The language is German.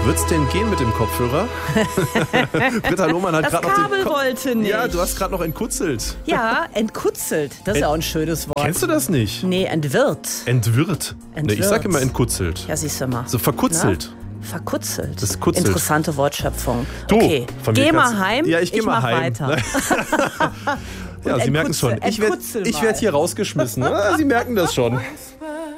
Wird's denn gehen mit dem Kopfhörer? Britta Lohmann hat Das gerade noch Kabel wollte nicht. Ja, du hast gerade noch entkutzelt. Ja, entkutzelt. Das ist ja auch ein schönes Wort. Kennst du das nicht? Nee, entwirrt. Entwirrt. Nee, ich sag immer entkutzelt. Ja, siehst du mal. So verkutzelt. Na? Verkutzelt. Das kutzelt. Interessante Wortschöpfung. Du, okay, von mir geh mal kannst- heim. Ja, ich geh mal mach heim. weiter. Ja, Sie merken es schon. Ich entkutzel werd mal. hier rausgeschmissen. Ah, Sie merken das schon.